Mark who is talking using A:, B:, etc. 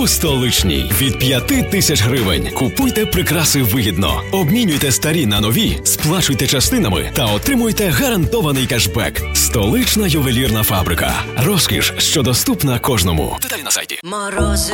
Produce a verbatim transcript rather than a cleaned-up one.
A: У Столичній від п'яти тисяч гривень. Купуйте прикраси вигідно. Обмінюйте старі на нові, сплачуйте частинами та отримуйте гарантований кешбек. Столична ювелірна фабрика. Розкіш, що доступна кожному. Деталі на сайті.
B: Морози.